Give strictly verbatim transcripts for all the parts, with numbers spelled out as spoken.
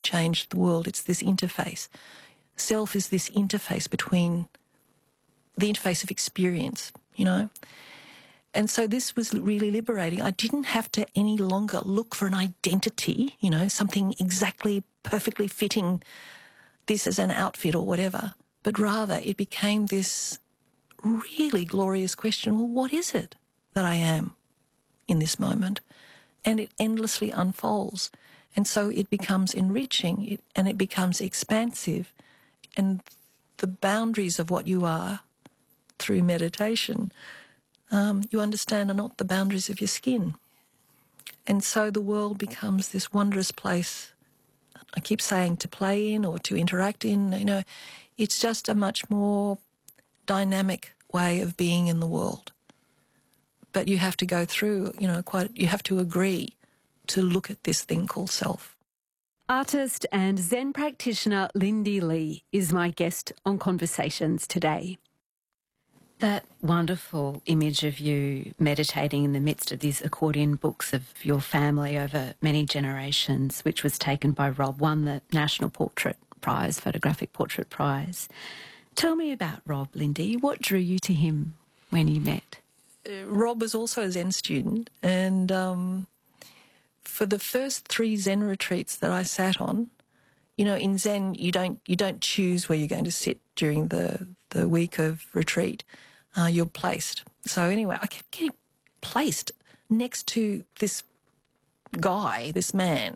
change the world. It's this interface. Self is this interface between the interface of experience, you know. And so this was really liberating. I didn't have to any longer look for an identity, you know, something exactly perfectly fitting this as an outfit or whatever, but rather it became this really glorious question, well, what is it that I am in this moment? And it endlessly unfolds. And so it becomes enriching it, and it becomes expansive. And the boundaries of what you are through meditation, um, you understand are not the boundaries of your skin. And so the world becomes this wondrous place, I keep saying, to play in or to interact in. You know, it's just a much more dynamic way of being in the world. But you have to go through, you know, quite, you have to agree to look at this thing called self. Artist and Zen practitioner Lindy Lee is my guest on Conversations today. That wonderful image of you meditating in the midst of these accordion books of your family over many generations, which was taken by Rob, won the National Portrait Prize, Photographic Portrait Prize. Tell me about Rob, Lindy. What drew you to him when you met? Uh, Rob was also a Zen student, and um, for the first three Zen retreats that I sat on, you know, in Zen you don't you don't choose where you're going to sit during the, the week of retreat. Uh, you're placed. So anyway, I kept getting placed next to this guy, this man.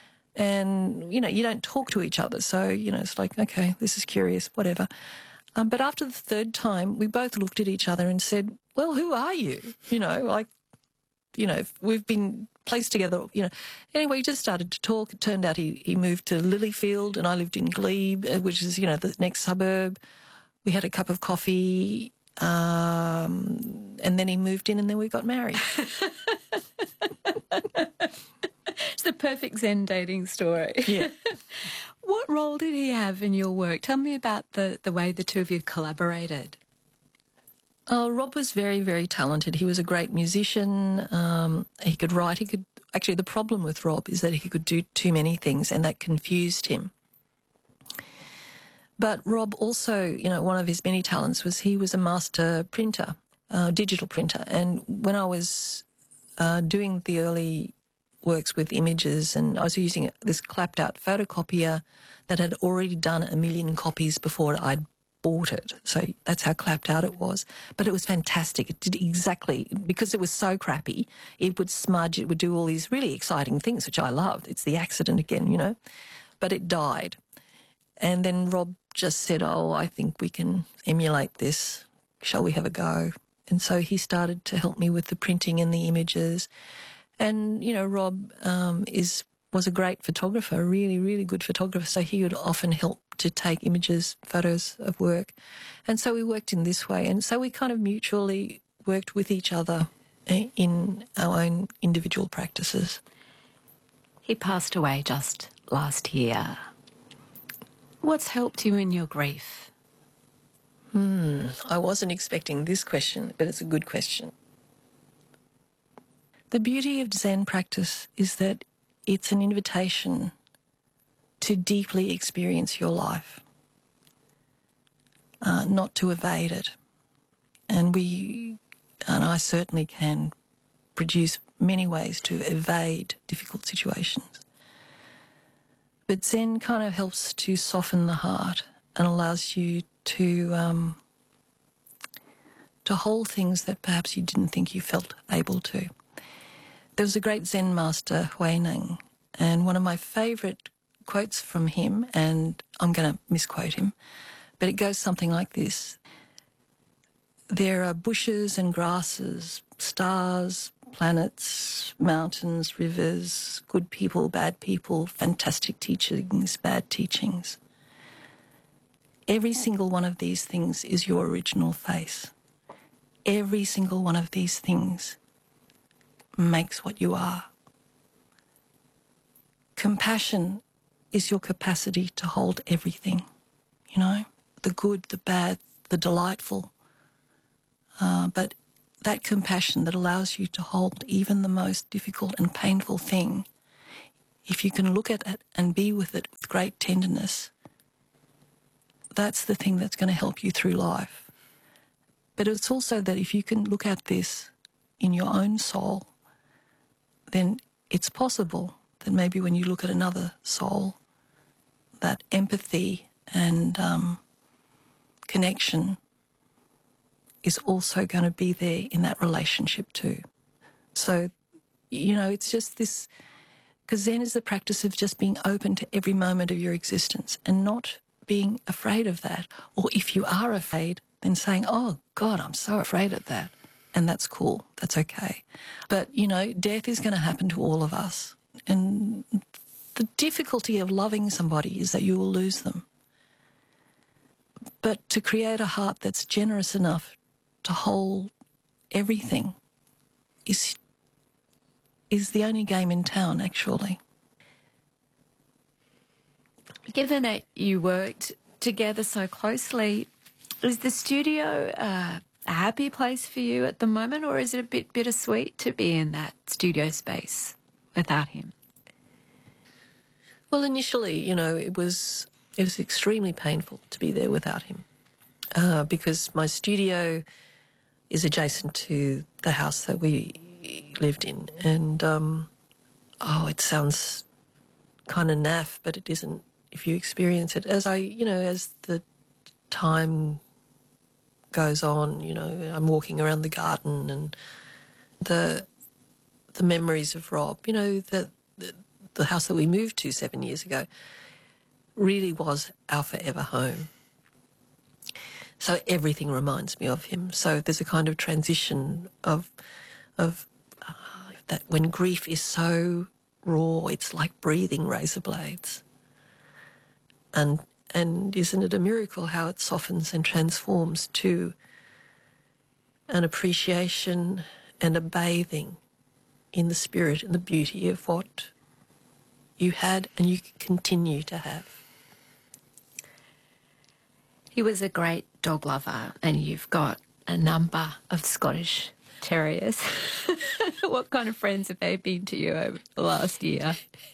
And, you know, you don't talk to each other. So, you know, it's like, okay, this is curious, whatever. Um, but after the third time, we both looked at each other and said, well, who are you? You know, like, you know, we've been placed together, you know. Anyway, we just started to talk. It turned out he, he moved to Lilyfield and I lived in Glebe, which is, you know, the next suburb. We had a cup of coffee. Um, and then he moved in and then we got married. It's the perfect Zen dating story. Yeah. What role did he have in your work? Tell me about the, the way the two of you collaborated. Oh, Rob was very, very talented. He was a great musician. Um, he could write. He could actually, the problem with Rob is that he could do too many things and that confused him. But Rob also, you know, one of his many talents was he was a master printer, uh, digital printer. And when I was uh, doing the early works with images, and I was using this clapped-out photocopier that had already done a million copies before I'd bought it. So that's how clapped out it was. But it was fantastic. It did exactly, because it was so crappy, it would smudge, it would do all these really exciting things, which I loved. It's the accident again, you know. But it died. And then Rob just said, oh, I think we can emulate this. Shall we have a go? And so he started to help me with the printing and the images. And, you know, Rob um, is was a great photographer, a really, really good photographer. So he would often help to take images, photos of work. And so we worked in this way. And so we kind of mutually worked with each other in our own individual practices. He passed away just last year. What's helped you in your grief? Hmm, I wasn't expecting this question, but it's a good question. The beauty of Zen practice is that it's an invitation to deeply experience your life, uh, not to evade it. And we, and I certainly can produce many ways to evade difficult situations. But Zen kind of helps to soften the heart and allows you to um, to hold things that perhaps you didn't think you felt able to. There was a great Zen master, Huineng, and one of my favourite quotes from him, and I'm going to misquote him, but it goes something like this. There are bushes and grasses, stars, planets, mountains, rivers, good people, bad people, fantastic teachings, bad teachings. Every single one of these things is your original face. Every single one of these things makes what you are. Compassion is your capacity to hold everything, you know, the good, the bad, the delightful. Uh, but that compassion that allows you to hold even the most difficult and painful thing if you can look at it and be with it with great tenderness, that's the thing that's going to help you through life. But it's also that if you can look at this in your own soul, then it's possible that maybe when you look at another soul, that empathy and um, connection is also going to be there in that relationship too. So, you know, it's just this, because Zen is the practice of just being open to every moment of your existence and not being afraid of that. Or if you are afraid, then saying, oh, God, I'm so afraid of that. And that's cool. That's okay. But, you know, death is going to happen to all of us. And the difficulty of loving somebody is that you will lose them. But to create a heart that's generous enough to hold everything is is the only game in town, actually. Given that you worked together so closely, is the studio uh, a happy place for you at the moment, or is it a bit bittersweet to be in that studio space without him? Well, initially, you know, it was it was extremely painful to be there without him uh, because my studio is adjacent to the house that we lived in, and um, oh, it sounds kind of naff, but it isn't if you experience it. As I, you know, as the time goes on, you know, I'm walking around the garden and the the memories of Rob, you know, the, the the house that we moved to seven years ago really was our forever home. So everything reminds me of him. So there's a kind of transition of of uh, that when grief is so raw, it's like breathing razor blades. And and isn't it a miracle how it softens and transforms to an appreciation and a bathing in the spirit and the beauty of what you had and you continue to have. He was a great dog lover, and you've got a number of Scottish Terriers. What kind of friends have they been to you over the last year?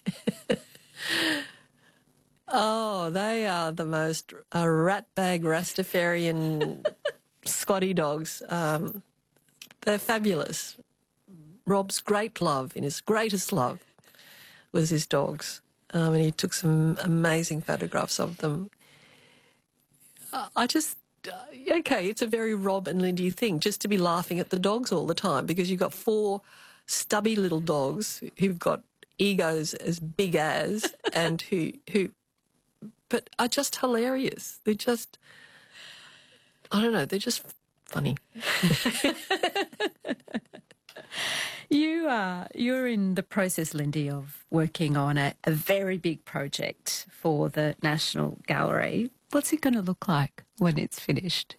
Oh, they are the most uh, ratbag Rastafarian Scotty dogs. Um, they're fabulous. Rob's great love, and his greatest love, was his dogs. Um, and he took some amazing photographs of them. Uh, I just, uh, okay, it's a very Rob and Lindy thing, just to be laughing at the dogs all the time, because you've got four stubby little dogs who've got egos as big as, and who, who, but are just hilarious. They're just, I don't know, they're just funny. You are you're in the process, Lindy, of working on a, a very big project for the National Gallery. What's it going to look like when it's finished?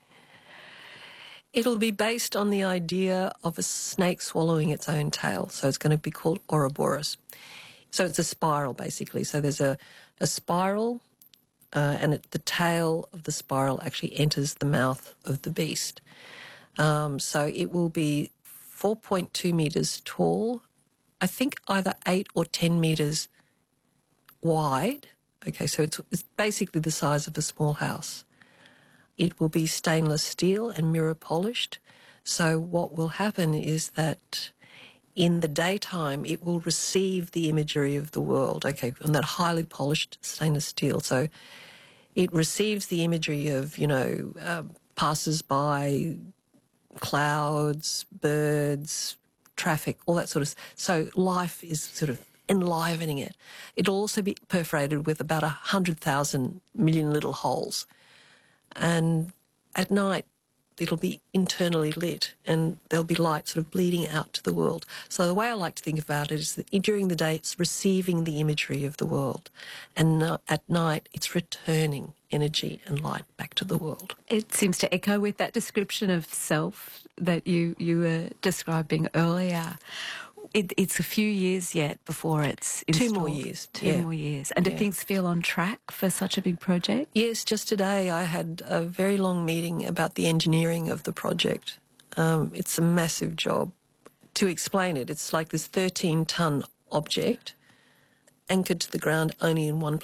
It'll be based on the idea of a snake swallowing its own tail. So it's going to be called Ouroboros. So it's a spiral, basically. So there's a, a spiral, uh, and it, the tail of the spiral actually enters the mouth of the beast. Um, so it will be four point two metres tall, I think either eight or ten metres wide. Okay, so it's, it's basically the size of a small house. It will be stainless steel and mirror polished. So what will happen is that in the daytime it will receive the imagery of the world, okay, on that highly polished stainless steel. So it receives the imagery of, you know, uh, passers-by, clouds, birds, traffic, all that sort of stuff. So life is sort of enlivening it. It'll also be perforated with about a hundred thousand million little holes. And at night, it'll be internally lit and there'll be light sort of bleeding out to the world. So the way I like to think about it is that during the day, it's receiving the imagery of the world. And at night, it's returning energy and light back to the world. It seems to echo with that description of self that you, you were describing earlier. It, it's a few years yet before it's installed. Two more years. Two yeah. more years. And yeah. do things feel on track for such a big project? Yes, just today I had a very long meeting about the engineering of the project. Um, it's a massive job. To explain it, it's like this thirteen tonne object, anchored to the ground only in one